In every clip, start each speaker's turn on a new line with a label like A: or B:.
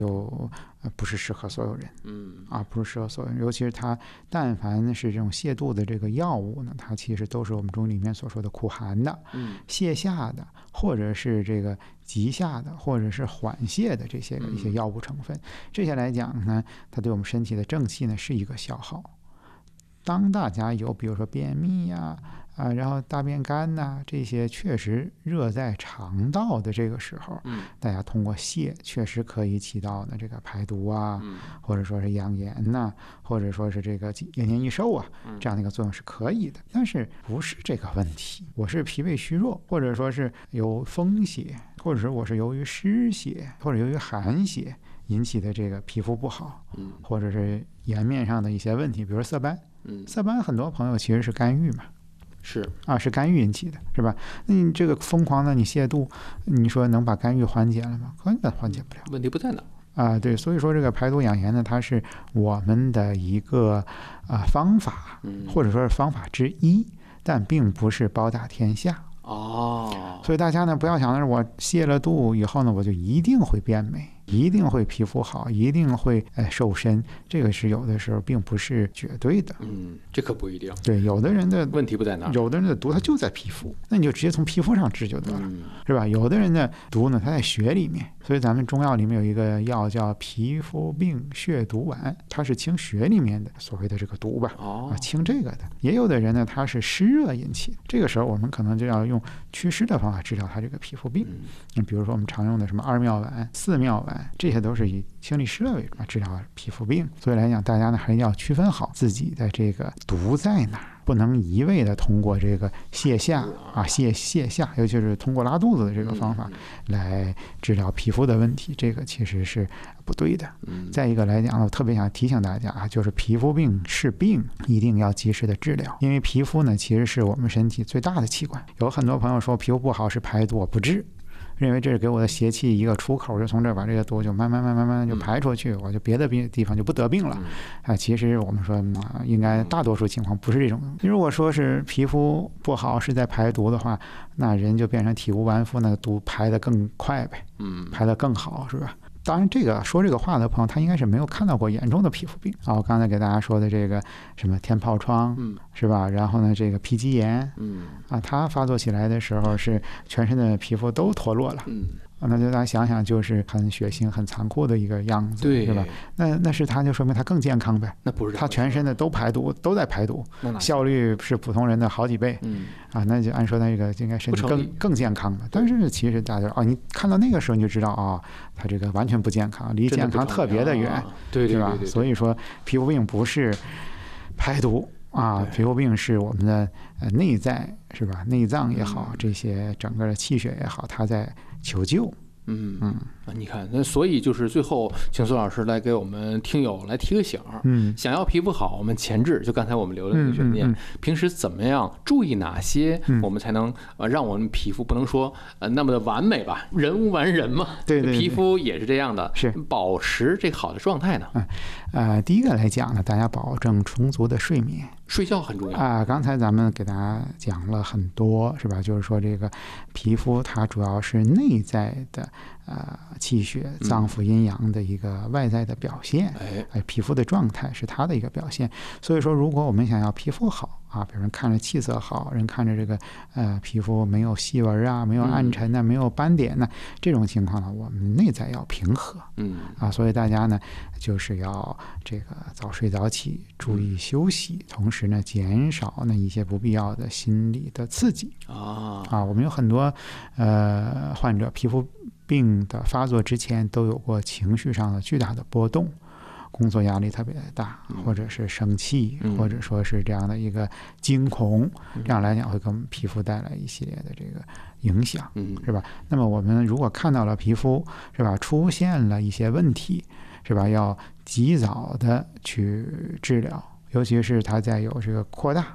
A: 不是适合所有人，不是适合所有人。尤其是它，但凡是这种泻肚的这个药物呢，它其实都是我们中医里面所说的苦寒的，泻下的，或者是这个急下的，或者是缓泻的这些一些药物成分。这些来讲呢，它对我们身体的正气呢是一个消耗。当大家有比如说便秘呀，然后大便干呐，这些确实热在肠道的这个时候，大家通过泻确实可以起到呢这个排毒啊，或者说是养颜呐，或者说是这个延年益寿啊，这样的一个作用是可以的。但是不是这个问题，我是脾胃虚弱，或者说是有风邪，或者是我是由于湿邪或者由于寒邪引起的这个皮肤不好，或者是颜面上的一些问题，比如色斑。色斑很多朋友其实是肝郁嘛，是肝郁引起的，是吧？那你这个疯狂的你泻肚，你说能把肝郁缓解了吗？根本缓解不了。
B: 问题不在哪
A: 对，所以说这个排毒养颜呢，它是我们的一个方法，或者说是方法之一，但并不是包打天下。所以大家呢不要想的是我泻了肚以后呢，我就一定会变美，一定会皮肤好，一定会瘦身，这个是有的时候并不是绝对的。
B: 这可不一定。
A: 对，有的人的
B: 问题不在哪儿，
A: 有的人的毒它就在皮肤，那你就直接从皮肤上治就得了，是吧？有的人的毒呢，它在血里面，所以咱们中药里面有一个药叫皮肤病血毒丸，它是清血里面的所谓的这个毒吧，清这个的。也有的人呢，他是湿热引起，这个时候我们可能就要用祛湿的方法治疗他这个皮肤病。比如说我们常用的什么2妙丸、4妙丸，这些都是以清理湿热为主治疗皮肤病。所以来讲，大家呢还是要区分好自己的这个毒在哪儿，不能一味的通过这个泻下泻下，尤其是通过拉肚子的这个方法来治疗皮肤的问题，这个其实是不对的。再一个来讲，我特别想提醒大家就是皮肤病是病，一定要及时的治疗，因为皮肤呢其实是我们身体最大的器官。有很多朋友说皮肤不好是排毒，我不治，认为这是给我的邪气一个出口，就从这儿把这个毒就慢慢就排出去，我就别的地方就不得病了。其实我们说应该大多数情况不是这种。如果说是皮肤不好是在排毒的话，那人就变成体无完肤，那毒排得更快呗，排得更好，是吧？当然这个说这个话的朋友，他应该是没有看到过严重的皮肤病我刚才给大家说的这个什么天疱疮，是吧？然后呢这个皮肌炎，它发作起来的时候是全身的皮肤都脱落了，那就大家想想，就是很血腥很残酷的一个样子，对，是吧？那是它就说明它更健康呗，
B: 那不是
A: 它全身的都排毒，都在排毒，效率是普通人的好几倍，那就按说那个应该身体更健康的。但是其实大家你看到那个时候你就知道它这个完全不健康，离健康特别的远，
B: 对，
A: 是吧？所以说皮肤病不是排毒皮肤病是我们的内在，是吧？内脏也好，这些整个的气血也好，它在求救。
B: 你看，那所以就是最后请孙老师来给我们听友来提个醒想要皮肤好，我们前置就刚才我们留的那个悬念，平时怎么样注意哪些，我们才能让我们皮肤不能说那么的完美吧？人无完人嘛，
A: 对，
B: 皮肤也是这样的，是保持这个好的状态呢。
A: 第一个来讲呢，大家保证充足的睡眠，
B: 睡觉很重要
A: 刚才咱们给大家讲了很多，是吧？就是说这个皮肤它主要是内在的气血脏腑阴阳的一个外在的表现，皮肤的状态是它的一个表现。所以说如果我们想要皮肤好比如人看着气色好，人看着这个皮肤没有细纹没有暗沉没有斑点这种情况呢，我们内在要平和，所以大家呢就是要这个早睡早起，注意休息，同时呢减少一些不必要的心理的刺激我们有很多患者皮肤病的发作之前都有过情绪上的巨大的波动，工作压力特别大，或者是生气，或者说是这样的一个惊恐，这样来讲会给我们皮肤带来一系列的这个影响，是吧？那么我们如果看到了皮肤，是吧，出现了一些问题，是吧，要及早的去治疗，尤其是它在有这个扩大，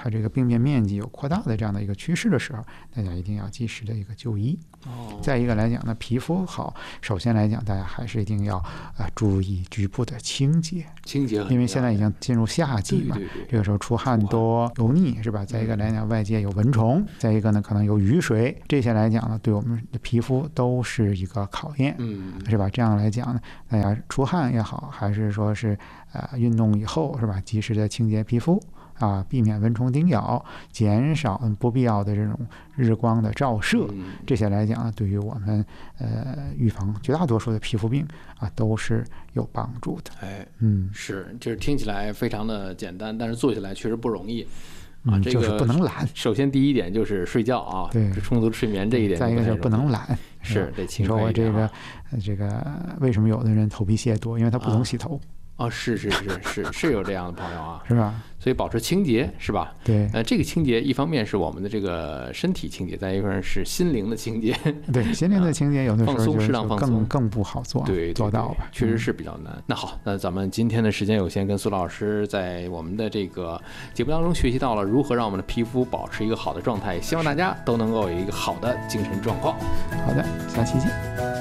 A: 它这个病变面积有扩大的这样的一个趋势的时候，大家一定要及时的一个就医。再一个来讲呢，皮肤好，首先来讲大家还是一定要注意局部的清洁，因为现在已经进入夏季嘛，这个时候出汗多油腻是吧？再一个来讲，外界有蚊虫，再一个呢可能有雨水，这些来讲呢对我们的皮肤都是一个考验，是吧？这样来讲呢，大家出汗也好，还是说是运动以后是吧，及时的清洁皮肤避免蚊虫叮咬，减少不必要的这种日光的照射，这些来讲对于我们预防绝大多数的皮肤病都是有帮助的。
B: 是，就是听起来非常的简单，但是做起来确实不容易。这个
A: 就是不能懒。
B: 首先第一点就是睡觉对，充足睡眠这一点。
A: 再一个就是不能懒，
B: 是得勤快一点。
A: 你说我这个为什么有的人头皮屑多？因为他不总洗头。
B: 是有这样的朋友
A: 是吧？
B: 所以保持清洁是吧？
A: 对，
B: 这个清洁一方面是我们的这个身体清洁，再一方面是心灵的清洁。
A: 对，心灵的清洁有的时候
B: 放松，适当放松
A: 更不好做到吧？
B: 确实是比较难。那好，那咱们今天的时间有限，跟苏老师在我们的这个节目当中学习到了如何让我们的皮肤保持一个好的状态，希望大家都能够有一个好的精神状况。
A: 好的，下期见。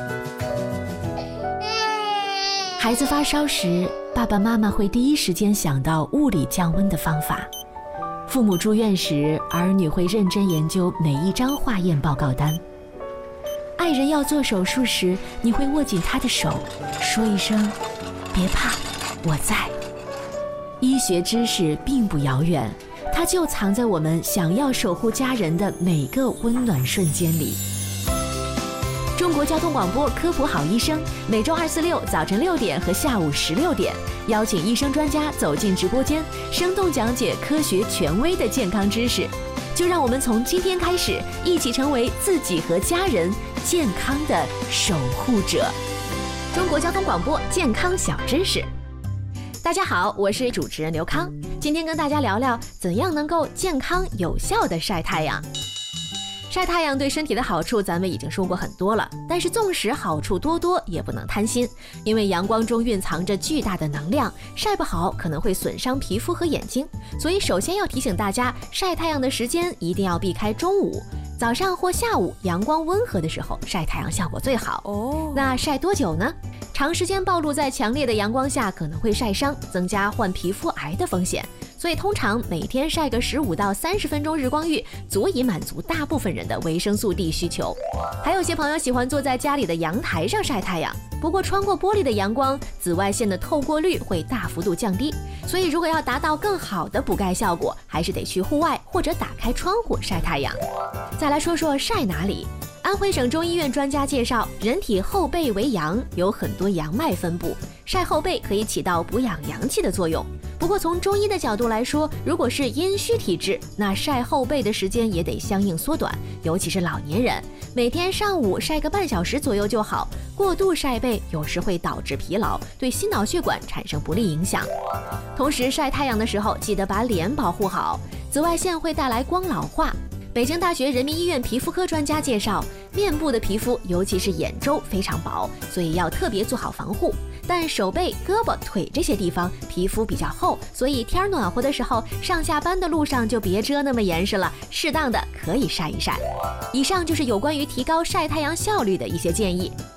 C: 孩子发烧时，爸爸妈妈会第一时间想到物理降温的方法；父母住院时，儿女会认真研究每一张化验报告单；爱人要做手术时，你会握紧他的手，说一声“别怕，我在”。医学知识并不遥远，它就藏在我们想要守护家人的每个温暖瞬间里。中国交通广播科普好医生，每周2、4、6早晨6点和下午16点，邀请医生专家走进直播间，生动讲解科学权威的健康知识。就让我们从今天开始，一起成为自己和家人健康的守护者。中国交通广播健康小知识。大家好，我是主持人刘康，今天跟大家聊聊怎样能够健康有效的晒太阳。晒太阳对身体的好处咱们已经说过很多了，但是纵使好处多多，也不能贪心，因为阳光中蕴藏着巨大的能量，晒不好可能会损伤皮肤和眼睛。所以首先要提醒大家，晒太阳的时间一定要避开中午，早上或下午阳光温和的时候晒太阳效果最好。那晒多久呢？长时间暴露在强烈的阳光下可能会晒伤，增加患皮肤癌的风险。所以通常每天晒个15到30分钟日光浴，足以满足大部分人的维生素 D 需求。还有些朋友喜欢坐在家里的阳台上晒太阳，不过穿过玻璃的阳光，紫外线的透过率会大幅度降低，所以如果要达到更好的补钙效果，还是得去户外或者打开窗户晒太阳。再来说说晒哪里。安徽省中医院专家介绍，人体后背为阳，有很多阳脉分布，晒后背可以起到补养阳气的作用。不过从中医的角度来说，如果是阴虚体质，那晒后背的时间也得相应缩短，尤其是老年人，每天上午晒个半小时左右就好。过度晒背有时会导致疲劳，对心脑血管产生不利影响。同时晒太阳的时候，记得把脸保护好，紫外线会带来光老化。北京大学人民医院皮肤科专家介绍，面部的皮肤尤其是眼周非常薄，所以要特别做好防护。但手背、胳膊、腿这些地方皮肤比较厚，所以天暖和的时候，上下班的路上就别遮那么严实了，适当的可以晒一晒。以上就是有关于提高晒太阳效率的一些建议。